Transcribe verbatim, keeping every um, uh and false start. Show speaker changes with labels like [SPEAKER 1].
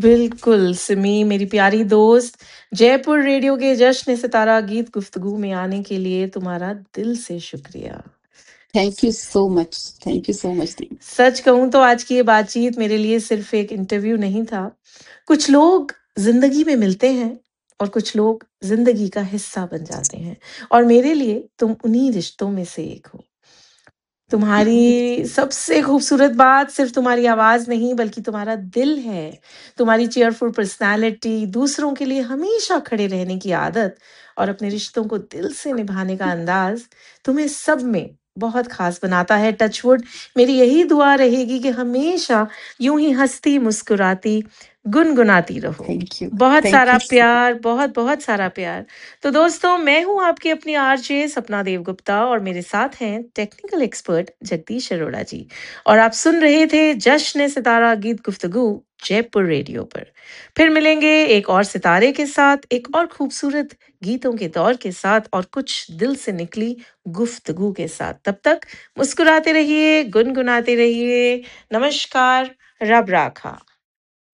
[SPEAKER 1] बिल्कुल, सिमी मेरी प्यारी दोस्त, जयपुर रेडियो के जश्न सितारा गीत गुफ्तगू में आने के लिए तुम्हारा दिल से शुक्रिया।
[SPEAKER 2] Thank you so much, thank you so much दी।
[SPEAKER 1] सच कहूँ तो आज की ये बातचीत मेरे लिए सिर्फ एक इंटरव्यू नहीं था। कुछ लोग ज़िंदगी में मिलते हैं और कुछ लोग ज़िंदगी का हिस्सा बन जाते हैं और मेरे लिए तुम उन्हीं रिश्तों में से एक हो। तुम्हारी सबसे खूबसूरत बात सिर्फ तुम्हारी आवाज़ नहीं बल्कि तुम्हारा दिल है। तुम्हारी चीयरफुल पर्सनैलिटी, दूसरों के लिए हमेशा खड़े रहने की आदत और अपने रिश्तों को दिल से निभाने का अंदाज़ तुम्हें सब में बहुत ख़ास बनाता है। टच वुड, मेरी यही दुआ रहेगी कि हमेशा यूँ ही हँसती, मुस्कुराती, गुनगुनाती रहो।
[SPEAKER 2] थैंक यू,
[SPEAKER 1] बहुत
[SPEAKER 2] थैंक
[SPEAKER 1] सारा
[SPEAKER 2] यू।
[SPEAKER 1] प्यार, बहुत-बहुत सारा प्यार। तो दोस्तों, मैं हूँ आपकी अपनी आरजे सपना देवगुप्ता और मेरे साथ हैं टेक्निकल एक्सपर्ट जगदीश अरोड़ा जी। और आप सुन रहे थे जश्न सितारा गीत गुफ्तगू जयपुर रेडियो पर। फिर मिलेंगे एक और सितारे के साथ, एक और खूबसूरत गीतों के दौर के साथ और कुछ दिल से निकली गुफ्तगू के साथ। तब तक मुस्कुराते रहिए, गुनगुनाते रहिए। नमस्कार, रब राखा।